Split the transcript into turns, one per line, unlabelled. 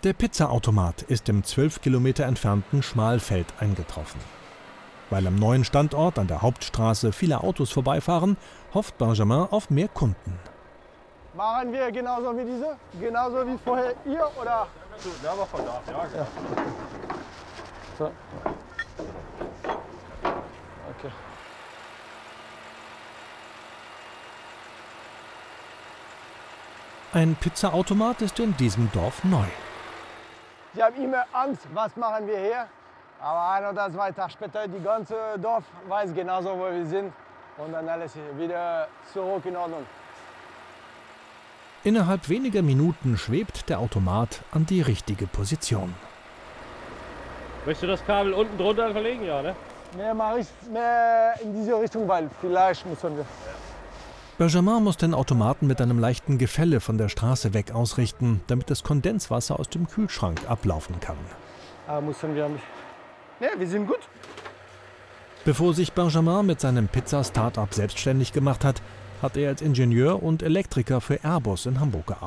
Der Pizzaautomat ist im 12 Kilometer entfernten Schmalfeld eingetroffen. Weil am neuen Standort an der Hauptstraße viele Autos vorbeifahren, hofft Benjamin auf mehr Kunden.
Machen wir genauso wie diese? Genauso wie vorher hier oder?
Ja, aber von da, ja.
So. Okay.
Ein Pizzaautomat ist in diesem Dorf neu.
Sie haben immer Angst, was machen wir hier? Aber ein oder zwei Tage später, die ganze Dorf weiß genauso, wo wir sind. Und dann alles wieder zurück in Ordnung.
Innerhalb weniger Minuten schwebt der Automat an die richtige Position.
Möchtest du das Kabel unten drunter verlegen? Ja, ne?
Mehr mache ich mehr in diese Richtung, weil vielleicht müssen wir.
Benjamin muss den Automaten mit einem leichten Gefälle von der Straße weg ausrichten, damit das Kondenswasser aus dem Kühlschrank ablaufen kann.
Aber müssen wir nicht. Ne, wir sind gut.
Bevor sich Benjamin mit seinem Pizza-Startup selbstständig gemacht hat, hat er als Ingenieur und Elektriker für Airbus in Hamburg gearbeitet.